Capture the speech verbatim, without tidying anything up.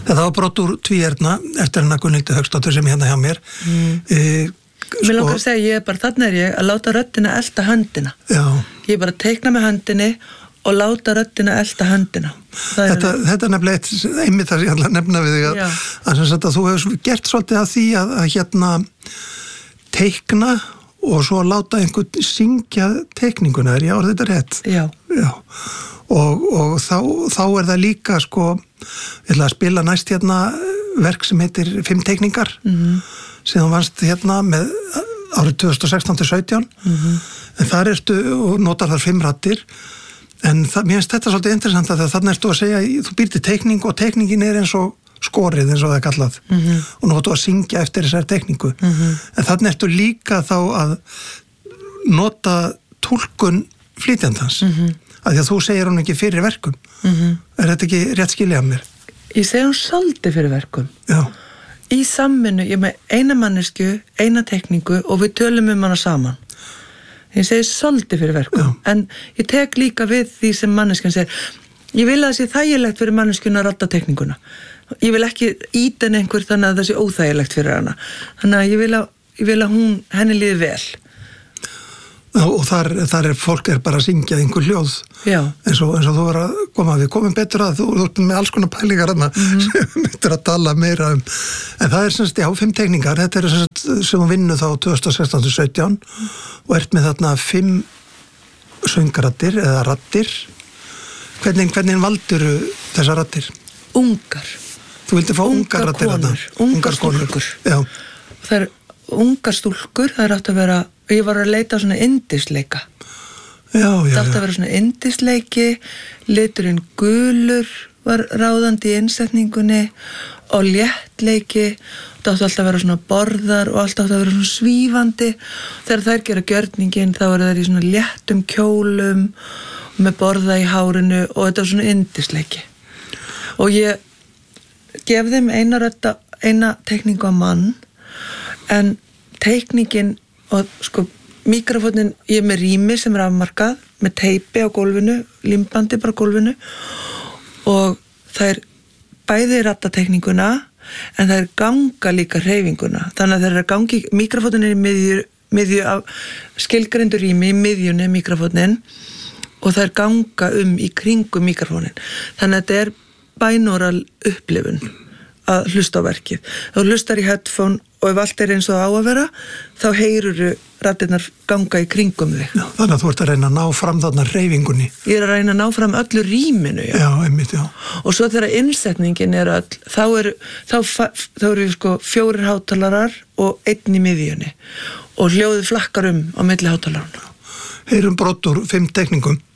Það var brot úr Tvíerna eftir hennar Gunnhildi Hauksdóttur sem hérna hjá mér. Mm. E, sko, Mér langar að segja, ég er bara, þannig er ég að láta röddina elta höndina. Já. Ég er bara að teikna með höndinni og láta röddina elta höndina. Þetta, þetta er nefnilega eitt, einmitt það sem ég ætla að nefna við þig að, að, að, að þú hefur gert svolítið að því að, að hérna teikna og svo láta einhvern syngja teikninguna, er ég orðið þetta rétt? Já. Já. Og, og þá, þá er það líka sko, ég ætla að spila næst hérna verk sem heitir Fimm teikningar, mm-hmm. sem þú vannst hérna með árið tvö þúsund og sextán til sautján, mm-hmm. en þar ertu og notar þar fimm raddir, en það, mér finnst þetta svolítið interessant að þannig ertu að segja, þú býr til teikning og teikningin er eins og skorið eins og það er kallað mm-hmm. og nú ættu að syngja eftir þessari teikningu mm-hmm. en þannig ertu líka þá að nota túlkun flytjandans mm-hmm. af því að þú segir hún ekki fyrir verkum mm-hmm. er þetta ekki rétt skilja af mér? Ég segi hún svolítið fyrir verkum. Já. Í samvinnu, ég með eina mannesku, eina teikningu og við tölum um hana saman. Ég segi svolítið fyrir verkum Já. En ég tek líka við því sem manneskjan segir ég vil að það sé þægilegt fyrir manneskjuna að radda teikninguna. Ég vil ekki íta henni einhver þannig að það sé óþægilegt fyrir hana. Þannig að ég vil að, ég vil að hún, henni líði vel. Já, og þar, þar er fólk er bara að syngja einhver hljóð. Já. Eins og, eins og þú verður að koma, við komum betur að þú, þú ert með alls konar pælingar hana mm-hmm. sem myndir að tala meira um. En það er semst, já, fimm teikningar, þetta er semst sem þú vinnu þá tvö þúsund og sextán til sautján og ert með þarna fimm söngraddir eða raddir. Hvernig, hvernig valdur þessar raddir? Ungar. Þú vildi fá ungar raddir þarna? Ungar stúlkur. Já. Það er ungar stúlkur, það er átt að vera, ég var að leita á svona indisleika. Já, já, já. Það átt að vera svona indisleiki, liturinn gulur var ráðandi í innsetningunni og léttleiki, það átt alltaf að vera svona borðar og alltaf átt að vera svona svífandi. Þegar þær gera gjörningin þá eru þær í svona léttum kjólum með borða í hárinu og þetta var svona indisleiki. Og ég gef þeim eina, rödda, eina teikningu á mann en teikningin og sko mikrofónin, ég er með rými sem er afmarkað með teipi á gólfinu, limbandi bara á gólfinu og það er bæði radda teikninguna en það er ganga líka hreyfinguna þannig að það er að gangi, mikrofónin er í miðju, miðju af skilgreindu rými í miðjunni mikrofónin og það er ganga um í kringum mikrofónin þannig að þetta er bænóral upplifun að hlusta á verkið. Þú hlustar í headphone og ef allt er eins og á að vera þá heyruru raddirnar ganga í kringum þig. Já, þannig að þú ert að reyna að ná fram þarna hreyfingunni. Ég er að reyna að ná fram öllu rýminu, já. Já, einmitt, já. Og svo þegar innsetningin er öll, þá eru þá, þá eru sko fjórir hátalarar og einn í miðjunni og hljóðið flakkar um á milli hátalarana. Heyrum brot úr fimm teikningum.